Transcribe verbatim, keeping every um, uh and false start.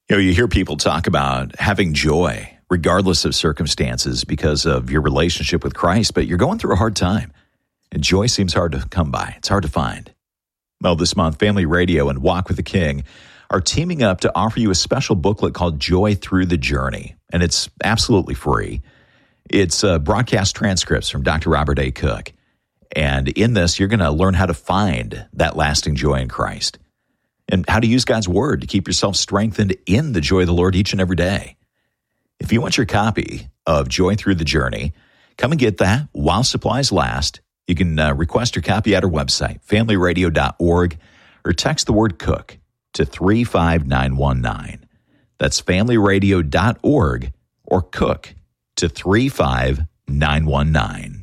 You know, you hear people talk about having joy regardless of circumstances because of your relationship with Christ, but you're going through a hard time, and joy seems hard to come by. It's hard to find. Well, this month, Family Radio and Walk with the King are teaming up to offer you a special booklet called Joy Through the Journey, and it's absolutely free. It's uh, broadcast transcripts from Doctor Robert A. Cook, and in this, you're going to learn how to find that lasting joy in Christ and how to use God's Word to keep yourself strengthened in the joy of the Lord each and every day. If you want your copy of Joy Through the Journey, come and get that while supplies last. You can uh, request your copy at our website, family radio dot org, or text the word Cook to three five nine one nine. That's family radio dot org or Cook to three five nine one nine.